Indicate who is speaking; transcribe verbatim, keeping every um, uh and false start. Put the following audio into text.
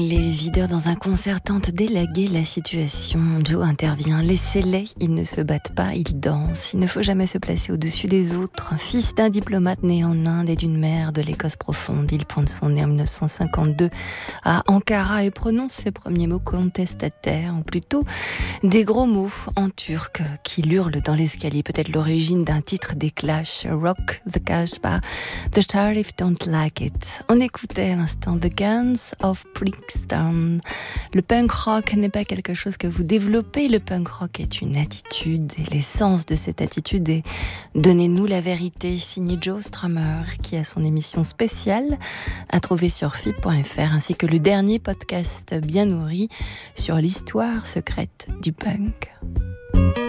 Speaker 1: Les videurs dans un concert tentent d'élaguer la situation. Joe intervient. Laissez-les, ils ne se battent pas, ils dansent. Il ne faut jamais se placer au-dessus des autres. Fils d'un diplomate né en Inde et d'une mère de l'Écosse profonde, il pointe son nez en dix-neuf cent cinquante-deux à Ankara et prononce ses premiers mots contestataires, ou plutôt des gros mots en turc qu'il hurle dans l'escalier. Peut-être l'origine d'un titre des Clash, Rock the Casbah, The Sheriff Don't Like It. On écoutait à l'instant The Guns of Brixton. Le punk rock n'est pas quelque chose que vous développez, le punk rock est une attitude et l'essence de cette attitude est Donnez-nous la vérité, signé Joe Strummer, qui a son émission spéciale à trouver sur F I B point F R ainsi que le dernier podcast bien nourri sur l'histoire secrète du punk.